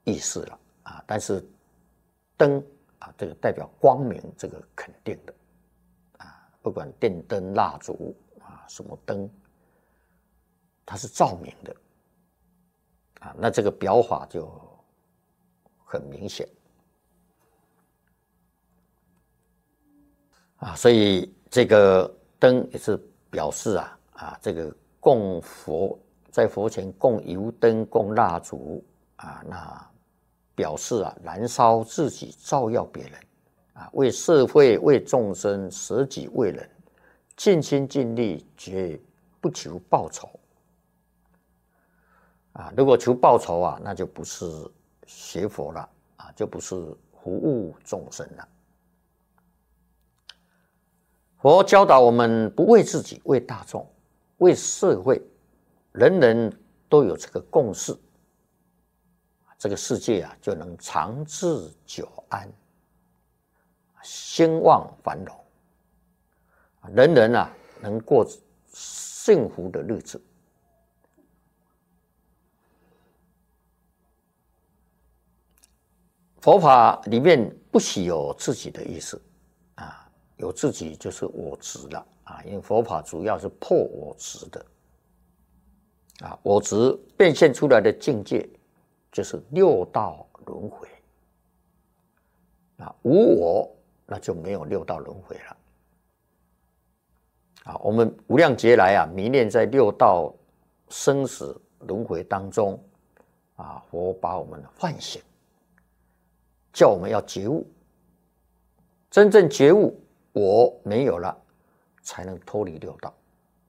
意思了啊。但是灯啊，这个代表光明，这个肯定的啊，不管电灯、蜡烛啊，什么灯，它是照明的啊。那这个表法就很明显啊，所以这个灯也是表示这个供佛，在佛前供油灯、供蜡烛啊，那表示燃烧自己，照耀别人啊，为社会、为众生舍己为人，尽心尽力，绝不求报酬啊。如果求报酬那就不是学佛了啊，就不是服务众生了。佛教导我们不为自己，为大众，为社会，人人都有这个共识，这个世界就能长治久安，兴旺繁荣，人人能过幸福的日子。佛法里面不许有自己的意思啊。有自己就是我执了啊，因为佛法主要是破我执的啊，我执变现出来的境界就是六道轮回啊，无我那就没有六道轮回了啊。我们无量劫来迷恋在六道生死轮回当中啊，佛把我们唤醒，叫我们要觉悟，真正觉悟。我没有了，才能脱离六道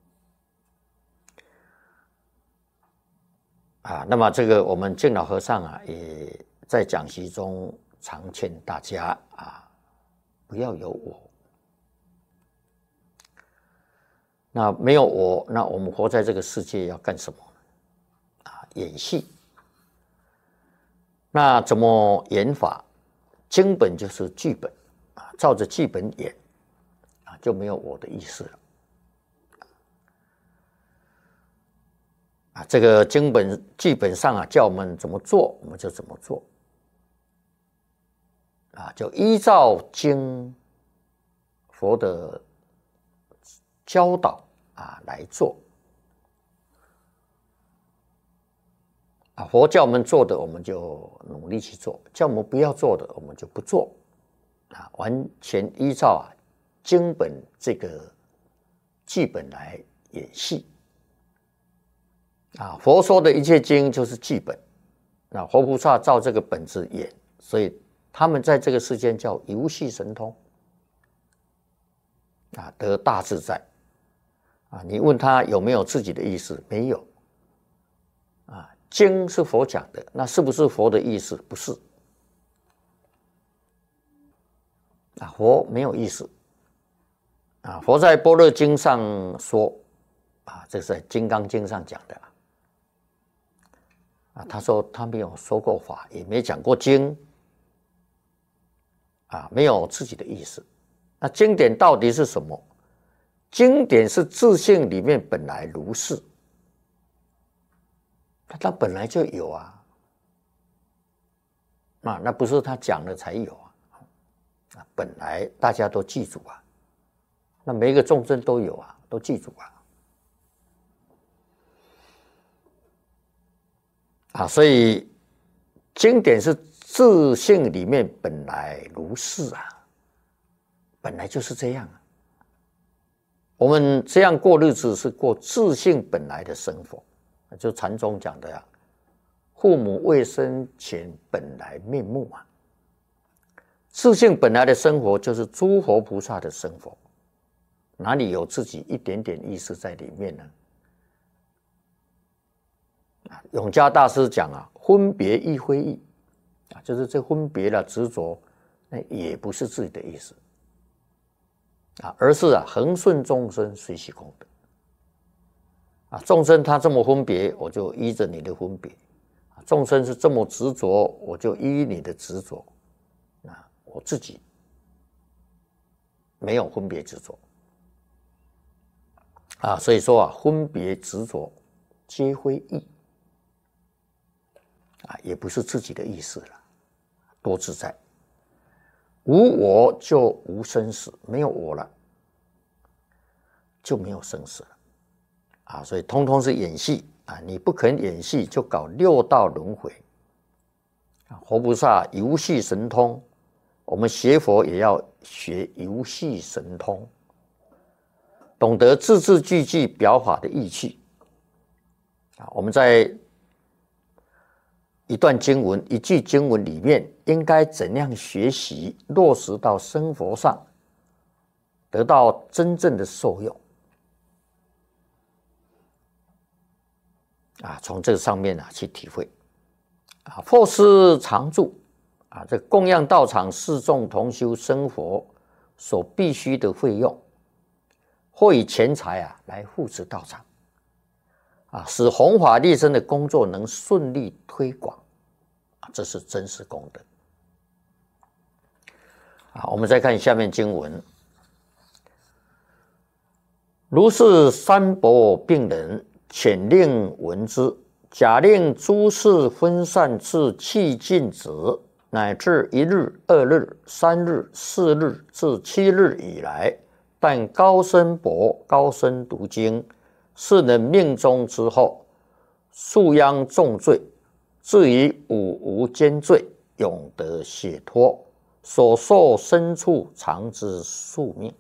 啊。那么这个我们净老和尚也在讲习中常劝大家不要有我。那没有我，那我们活在这个世界要干什么演戏。那怎么演法？经本就是剧本照着剧本演就没有我的意思了这个剧本上叫我们怎么做，我们就怎么做就依照经佛的教导来做佛叫我们做的，我们就努力去做；叫我们不要做的，我们就不做完全依照经本这个剧本来演戏佛说的一切经就是剧本，那活菩萨照这个本子演，所以他们在这个世间叫游戏神通得大自在你问他有没有自己的意思？没有经是佛讲的，那是不是佛的意思？不是佛没有意思佛在般若经上说这是在金刚经上讲的他说他没有说过法，也没讲过经没有自己的意思。那经典到底是什么？经典是自性里面本来如是，它本来就有那不是他讲了才有本来大家都记住那每一个众生都有都记住所以经典是自性里面本来如是本来就是这样我们这样过日子是过自性本来的生活，就禅宗讲的父母未生前本来面目自性本来的生活就是诸佛菩萨的生活，哪里有自己一点点意识在里面呢？永嘉大师讲分别亦非意就是这分别了执着，那也不是自己的意思而是恒顺众生随喜功德众生他这么分别，我就依着你的分别；众生是这么执着，我就依你的执着我自己没有分别执着所以说分别执着皆非意也不是自己的意思了，多自在。无我就无生死，没有我了，就没有生死了啊！所以通通是演戏啊！你不肯演戏，就搞六道轮回。活菩萨游戏神通，我们学佛也要学游戏神通，懂得字字句句表法的义气啊！我们在一段经文、一句经文里面，应该怎样学习落实到生活上，得到真正的受用啊！从这个上面去体会啊，或是常住啊，这供养道场、四众同修生活所必须的费用，或以钱财来护持道场啊，使弘法利生的工作能顺利推广啊，这是真实功德啊。我们再看下面经文，如是三伯病人，遣令闻之，假令诸事分散至迄尽止，乃至1日、2日、3日、4日至7日以来，但高僧伯高僧读经，是能命中之后，恕殃重罪，至于五无间罪，永得解脱，所受身处长之宿命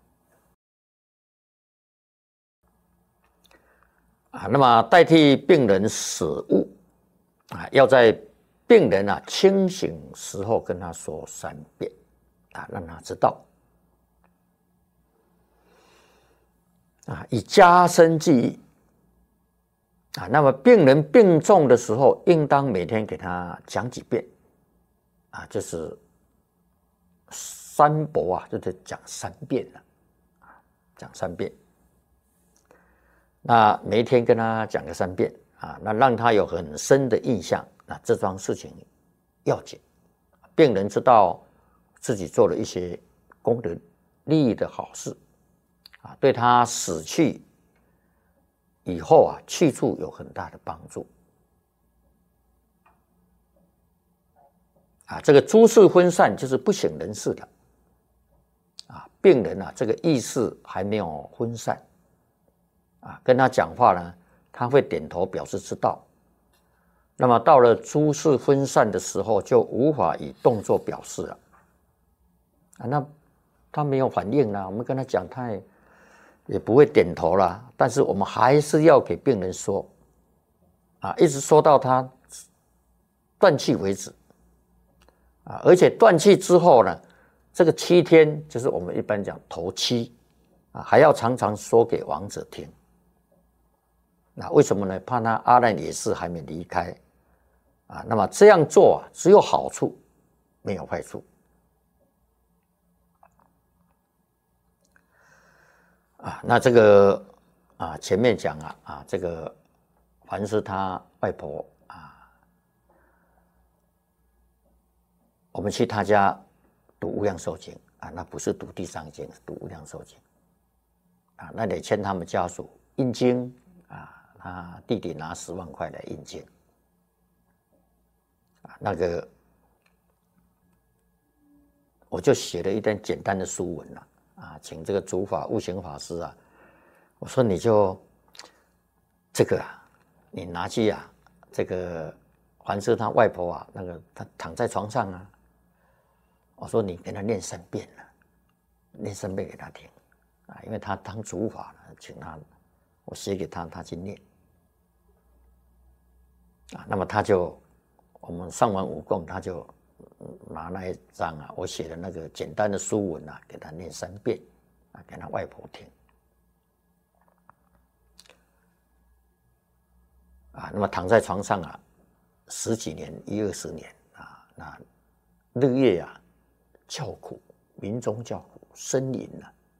啊。那么代替病人死悟啊，要在病人清醒时候跟他说3遍啊，让他知道啊，以加深记忆啊。那么病人病重的时候，应当每天给他讲几遍啊，就是三伯就是讲3遍了啊，讲3遍。那每一天跟他讲个3遍啊，那让他有很深的印象，那这桩事情要紧，病人知道自己做了一些功德利益的好事啊，对他死去以后去处有很大的帮助啊。这个诸事分散就是不省人事的啊，病人这个意识还没有分散啊，跟他讲话呢，他会点头表示知道。那么到了诸事分散的时候，就无法以动作表示了啊。那他没有反应了，我们跟他讲，他也不会点头了。但是我们还是要给病人说啊，一直说到他断气为止啊。而且断气之后呢，这个7天就是我们一般讲头七啊，还要常常说给亡者听。那为什么呢？怕他阿难也是还没离开啊。那么这样做只有好处，没有坏处啊。那这个前面讲这个凡是他外婆我们去他家读无量寿经啊，那不是读地藏经，是读无量寿经啊。那得欠他们家属印经啊。他弟弟拿10万块来印经啊，那个我就写了一段简单的书文啊，请这个主法悟行法师我说你就这个你拿去这个凡是他外婆那个他躺在床上我说你给他念3遍念3遍给他听啊，因为他当主法请他，我写给他，他去念。那么我们上完5供，他就拿那一张我写的那个简单的书文给他念3遍给他外婆听那么躺在床上10几年、10-20年那日夜叫苦，民中叫苦，呻吟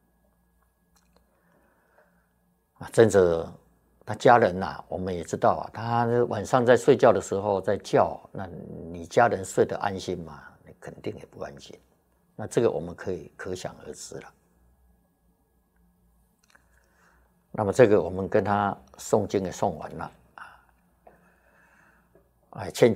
真的。他家人我们也知道他晚上在睡觉的时候在叫，那你家人睡得安心吗？你肯定也不安心。那这个我们可以可想而知了。那么这个我们跟他诵经也诵完了欠